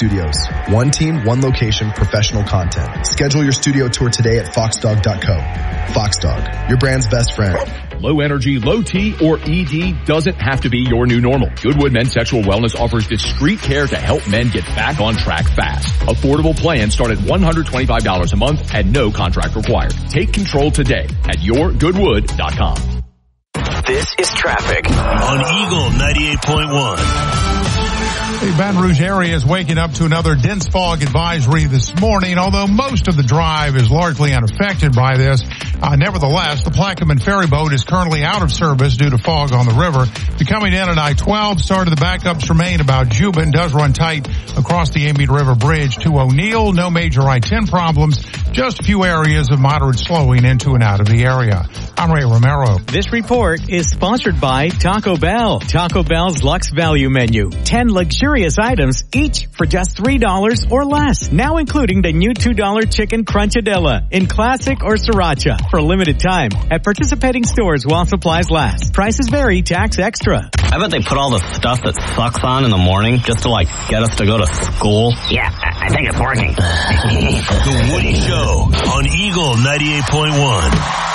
Studios. One team, one location, professional content. Schedule your studio tour today at foxdog.co. Foxdog, your brand's best friend. Low energy, low T, or ED doesn't have to be your new normal. Goodwood Men's Sexual Wellness offers discreet care to help men get back on track fast. Affordable plans start at $125 a month and no contract required. Take control today at yourgoodwood.com. This is traffic on Eagle 98.1. The Baton Rouge area is waking up to another dense fog advisory this morning, although most of the drive is largely unaffected by this. Nevertheless, the Plaquemine ferry boat is currently out of service due to fog on the river. If you're coming in at I-12, start of the backups remain about Juba and does run tight across the Amite River Bridge to O'Neill. No major I-10 problems, just a few areas of moderate slowing into and out of the area. I'm Ray Romero. This report is sponsored by Taco Bell. Taco Bell's Luxe Value Menu. 10 luxurious items, each for just $3 or less. Now including the new $2 Chicken Crunchadilla in Classic or Sriracha for a limited time at participating stores while supplies last. Prices vary, tax extra. I bet they put all the stuff that sucks on in the morning just to get us to go to school. Yeah, I think it's working. The Woody Show on Eagle 98.1.